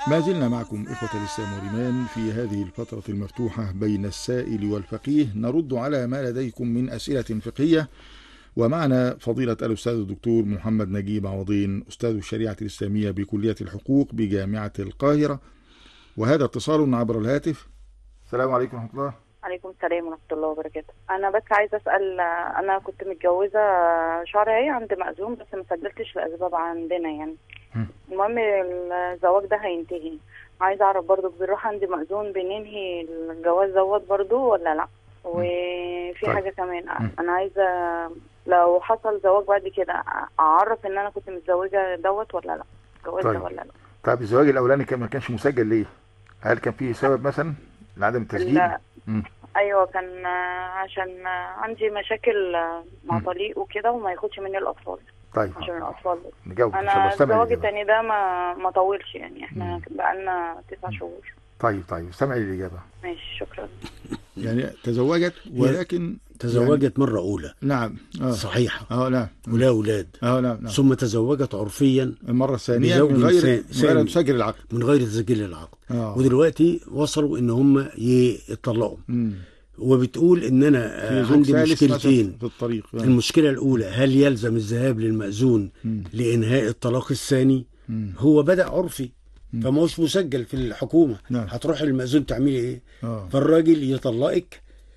ما زلنا معكم إخوة الإسلام والإيمان في هذه الفترة المفتوحة بين السائل والفقيه، نرد على ما لديكم من أسئلة فقهية. ومعنا فضيلة الأستاذ الدكتور محمد نجيب عوضين، أستاذ الشريعة الإسلامية بكلية الحقوق بجامعة القاهرة، وهذا اتصال عبر الهاتف. السلام عليكم ورحمة الله. عليكم السلام ورحمة الله وبركاته. أنا بس عايزة أسأل، أنا كنت متجوزة شرعي عند مأذون بس ما سجلتش لأسباب عندنا يعني. المهم الزواج ده هينتهي، عايزة أعرف برضو بنروح عند مأذون بننهي الجواز دوت برضو ولا لأ؟ وفي حاجة كمان أنا عايزة لو حصل زواج بعد كده أعرف إن أنا كنت متزوجة دوت ولا لأ؟ الجواز ده ولا لأ؟ طيب الزواج الأولاني ما كانش مسجل ليه؟ هل كان فيه سبب مثلا لعدم التسجيل؟ ايوه كان عشان عندي مشاكل مع طليق وكده وما ياخدش مني الاطفال. طيب عشان الاطفال نجاوب ان شاء الله. انا الزواج الثاني ده ما طولش يعني، احنا بقالنا 9 شهور. طيب استمعي للاجابه. ماشي شكرا. يعني تزوجت ولكن تزوجت يعني مرة أولى. نعم. صحيحة. نعم. ولا أولاد. نعم. ثم تزوجت عرفيا المرة الثانية من غير تسجيل العقد. من غير تسجيل العقد. ودلوقتي وصلوا إن هم يطلقوا. وبتقول إن أنا عندي مشكلتين في الطريق. المشكلة الأولى، هل يلزم الذهاب للمأذون لإنهاء الطلاق الثاني؟ هو بدأ عرفي فما هوش مسجل في الحكومة. هتروح للمأذون تعملي إيه؟ فالراجل يطلقك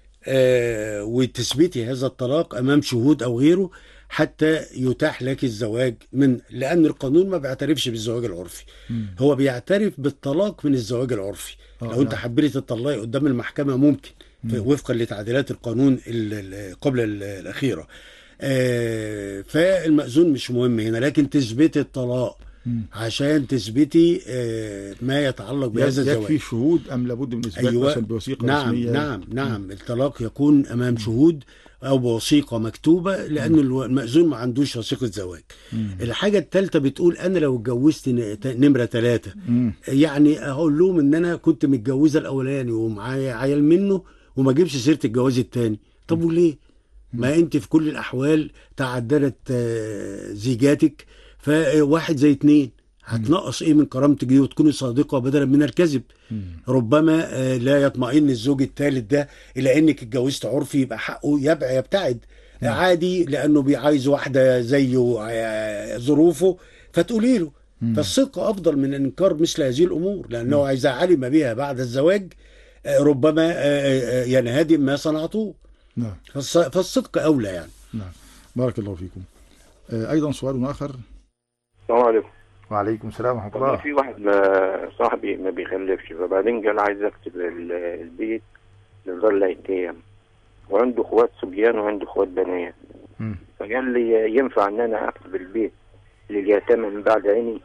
وتثبتي هذا الطلاق أمام شهود أو غيره حتى يتاح لك الزواج، لأن القانون ما بيعترفش بالزواج العرفي. هو بيعترف بالطلاق من الزواج العرفي. لو أنت حبيت تطلقي قدام المحكمة ممكن وفقا لتعديلات القانون قبل الأخيرة. فالمأذون مش مهم هنا، لكن تثبتي الطلاق عشان تثبتي ما يتعلق بهذا الزواج. يكفي شهود أم لابد من إثبات مثلا بوثيقة رسمية؟ نعم. الطلاق يكون أمام شهود أو بوثيقة مكتوبة، لأن المأذون ما عندوش وثيقة زواج. الحاجة الثالثة بتقول أنا لو اتجوزت نمرة 3 يعني أقول لهم إن أنا كنت متجوزة الأولاني ومعايا عيال منه وما جيبش سيرة الجواز الثاني. طب وليه؟ ما أنت في كل الأحوال تعددت زيجاتك، فواحد زي 2 هتنقص ايه من كرامتك دي وتكوني صادقة بدلا من الكذب. ربما لا يطمئن الزوج الثالث ده الى انك اتجوزت عرفي، يبقى حقه يبتعد عادي لانه بيعايز واحدة زيه ظروفه فتقولي له. فالصدق افضل من انكار مثل هذه الامور، لانه اذا علم بها بعد الزواج ربما ينهدم ما صنعته. فالصدق اولى يعني. نعم. بارك الله فيكم. ايضا سؤال اخر. السلام عليكم. وعليكم السلام ورحمة الله. في واحد صاحبي ما بيخلفش، فبعدين قال عايز اكتب البيت لنظام الايتام، وعنده اخوات صبيان وعنده اخوات بنات. فقال لي ينفع ان انا اكتب البيت لليتامى من بعد عيني؟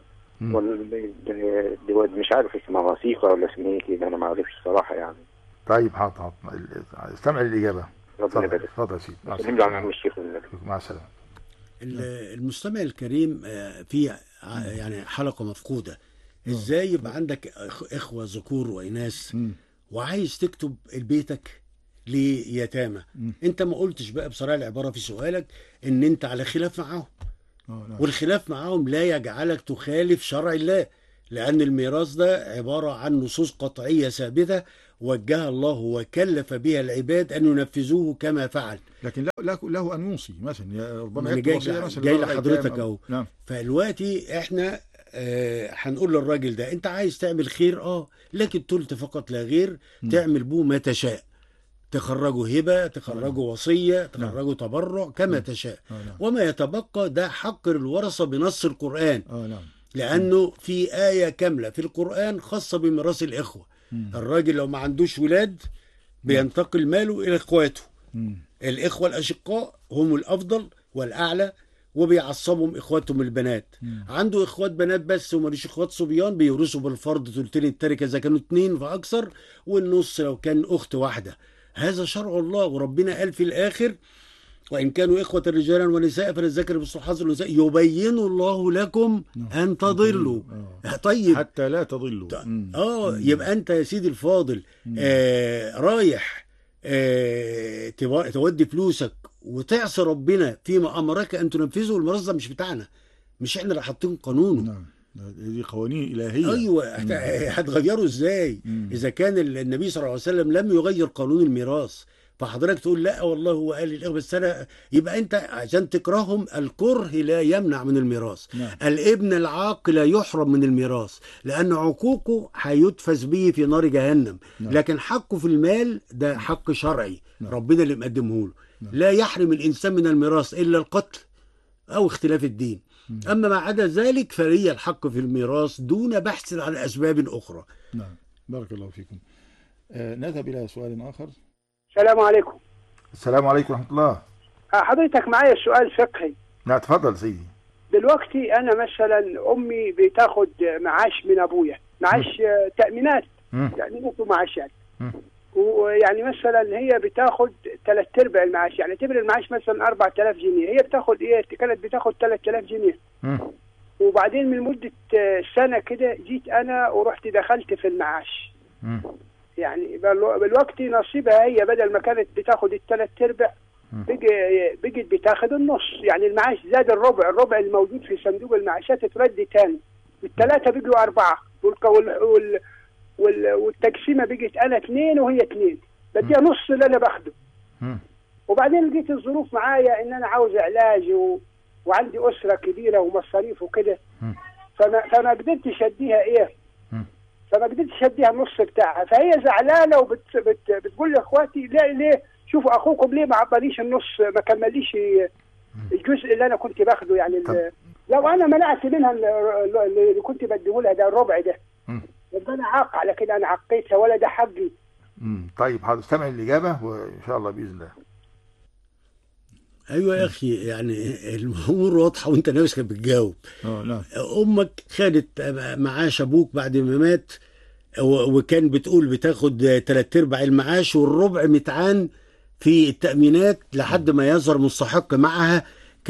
ولا مش عارف اسمها وثيقة ولا اسمها ايه كده، انا ما اعرفش الصراحة يعني. طيب حاضر استمع للإجابة. اتفضل يا سيدي. مع السلامة. المستمع الكريم في يعني حلقة مفقودة. ازاي يبقى عندك اخوة ذكور واناث وعايز تكتب بيتك ليتامى؟ انت ما قلتش بقى بصراحة العبارة في سؤالك ان انت على خلاف معاهم. والخلاف معاهم لا يجعلك تخالف شرع الله، لان الميراث ده عبارة عن نصوص قطعية ثابتة وجه الله وكلف بها العباد ان ينفذوه كما فعل. لكن له ان يوصي مثلا، ربما جاي لحضرتك اهو. نعم. فالوقتي احنا هنقول للراجل ده انت عايز تعمل خير لكن تلت فقط لا غير، تعمل بيه ما تشاء، تخرجه هبة، تخرجه وصية، تخرجه تبرع كما تشاء. وما يتبقى ده حق الورثة بنص القرآن. لأنه في آية كاملة في القرآن خاصة بميراث الإخوة. الراجل لو ما عندوش ولاد بينتقل ماله إلى إخواته. الإخوة الأشقاء هم الأفضل والأعلى، وبيعصبهم إخواتهم البنات. عنده إخوات بنات بس وماليش إخوات صبيان، بيورثوا بالفرض ثلثين التركة إذا كانوا 2 فأكثر، والنص لو كان أخت واحدة. هذا شرع الله، وربنا قال في الآخر وإن كانوا إخوة رجالا ونساء فللذكر مثل حظ الأنثيين يبين الله لكم أن تضلوا. طيب حتى لا تضلوا. يبقى أنت يا سيدي الفاضل رايح تودي فلوسك وتعصي ربنا فيما أمرك أن تنفذه. الميراث ده مش بتاعنا، مش احنا اللي حاطين قانونه. دي قوانين إلهية. أيوة، هتغيره إزاي؟ إذا كان النبي صلى الله عليه وسلم لم يغير قانون الميراث، فحضرتك تقول لا والله هو قال الإخوة بس أنا، يبقى أنت عشان تكرههم. الكره لا يمنع من الميراث. الابن العاق لا يحرم من الميراث، لأن عقوقه هيدفس به في نار جهنم. لكن حقه في المال ده حق شرعي ربنا اللي مقدمه له. لا يحرم الإنسان من الميراث إلا القتل أو اختلاف الدين. أما ما عدا ذلك فلي الحق في الميراث دون بحث عن أسباب أخرى. نعم، بارك الله فيكم. نذهب إلى سؤال آخر. السلام عليكم. السلام عليكم ورحمة الله. حضرتك معايا سؤال فقهي. نعم تفضل سيدي. دلوقتي أنا مثلا أمي بتاخد معاش من أبويا، معاش تأمينات، تأمينات ومعاشات، ويعني مثلا هي بتاخد 3/4 المعاش، يعني اعتبر المعاش مثلا 4000 جنيه، هي بتاخد ايه؟ كانت بتاخد 3000 جنيه. وبعدين من مدة سنة كده جيت انا ورحت دخلت في المعاش. يعني بالوقت نصيبها هي بدل ما كانت بتاخد 3/4 بقت بتاخد النص، يعني المعاش زاد الربع الموجود في صندوق المعاشات اترد تاني، والثلاثة بقوا 4 والتقسيمه بقت انا 2 وهي 2، بديها نص اللي انا باخده. وبعدين لقيت الظروف معايا ان انا عاوز علاج وعندي اسره كبيره ومصاريف وكده، فما قدرتش اديها ايه، فما قدرتش اديها النص بتاعها، فهي زعلانه وبتقول لاخواتي ليه شوفوا اخوكم ليه ما عطانيش النص، ما كمليش الجزء اللي انا كنت باخده، يعني لو انا منعت منها اللي كنت بديه لها ده الربع ده، يبقى انا عاق على كده، انا عقيتها ولا ده حقي. طيب هتستمع الإجابة وإن شاء الله بإذن الله. أيوة يا أخي، يعني الأمور واضحة وأنت نفسك بتجاوب. نعم. أمك خدت معاش أبوك بعد ما مات، وكان بتقول بتاخد 3/4 المعاش والربع متعان في التأمينات لحد ما يظهر مستحق معها،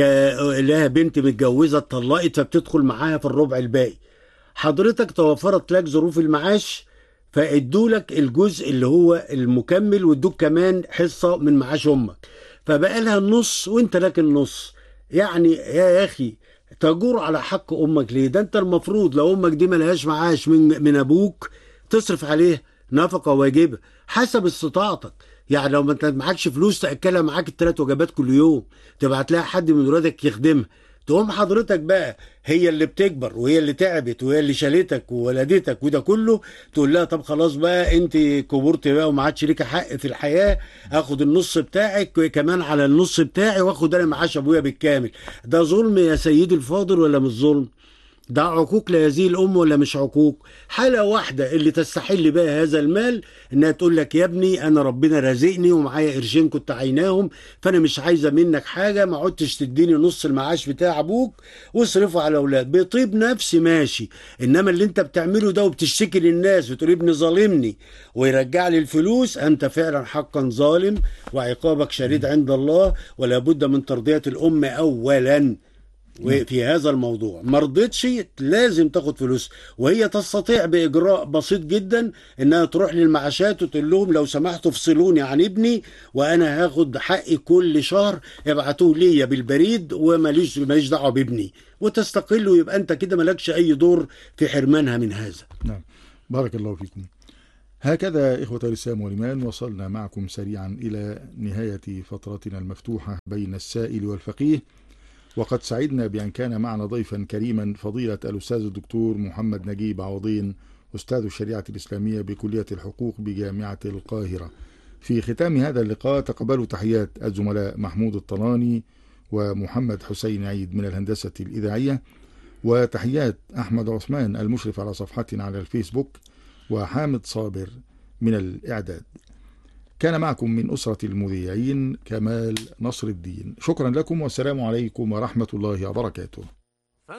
لها بنت متجوزة اتطلقت فبتدخل معاها في الربع الباقي. حضرتك توفرت لك ظروف المعاش فادولك الجزء اللي هو المكمل، وادوك كمان حصة من معاش امك، فبقى لها النص وانت لك النص. يعني يا اخي تجور على حق امك ليه؟ ده انت المفروض لو امك دي ملهاش معاش من ابوك تصرف عليها نفقة واجبة حسب استطاعتك. يعني لو ما انت معكش فلوس تاكلها معاك ال3 وجبات كل يوم، تبعت لها حد من ولادك يخدمها، تقوم حضرتك بقى هي اللي بتكبر وهي اللي تعبت وهي اللي شالتك وولدتك وده كله، تقول لها طب خلاص بقى انت كبرت بقى وما عادش ليك حق في الحياه، اخد النص بتاعك كمان على النص بتاعي واخد انا معاش ابويا بالكامل. ده ظلم يا سيدي الفاضل ولا مش ظلم؟ ده عقوق لهذه الأم ولا مش عقوق؟ حالة واحدة اللي تستحل بها هذا المال إنها تقول لك يا ابني أنا ربنا رازقني ومعايا قرشين كنت عيناهم، فأنا مش عايزة منك حاجة، ما عدتش تديني نص المعاش بتاع أبوك واصرفه على أولاد بطيب نفسي ماشي. إنما اللي أنت بتعمله ده وبتشتكي للناس وتقول ابني ظالمني ويرجع لي الفلوس، أنت فعلا حقا ظالم وعقابك شديد عند الله، ولا بد من ترضية الأم أولا. وفي هذا الموضوع ما رضيتش لازم تاخد فلوس، وهي تستطيع بإجراء بسيط جدا انها تروح للمعاشات وتقول لهم لو سمحتوا افصلوني عن ابني وانا هاخد حقي كل شهر ابعتوه ليا بالبريد وماليش دعوه بابني، وتستقل، ويبقى انت كده مالكش اي دور في حرمانها من هذا. نعم، بارك الله فيكم. هكذا إخوة الإسلام والإيمان وصلنا معكم سريعا إلى نهاية فترتنا المفتوحة بين السائل والفقيه، وقد سعدنا بأن كان معنا ضيفا كريما فضيلة الأستاذ الدكتور محمد نجيب عوضين، أستاذ الشريعة الإسلامية بكلية الحقوق بجامعة القاهرة. في ختام هذا اللقاء تقبلوا تحيات الزملاء محمود الطلاني ومحمد حسين عيد من الهندسة الإذاعية، وتحيات أحمد عثمان المشرف على صفحتنا على الفيسبوك، وحامد صابر من الإعداد. كان معكم من أسرة المذيعين كمال نصر الدين. شكرا لكم والسلام عليكم ورحمة الله وبركاته.